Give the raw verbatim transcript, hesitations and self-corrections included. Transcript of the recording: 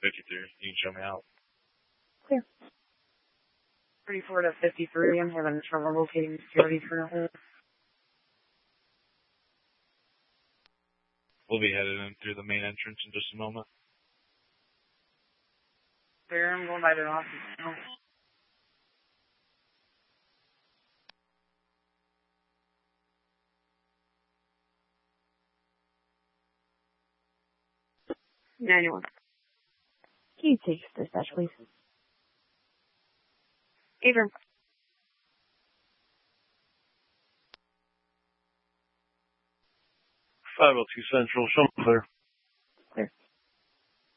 fifty-three. You can show me out. Clear. thirty-four to fifty-three. I'm having trouble locating security for nothing. We'll be headed in through the main entrance in just a moment. There, I'm going by their office now. Manual. Can you take dispatch, please? Adrian. five oh two Central, show me clear.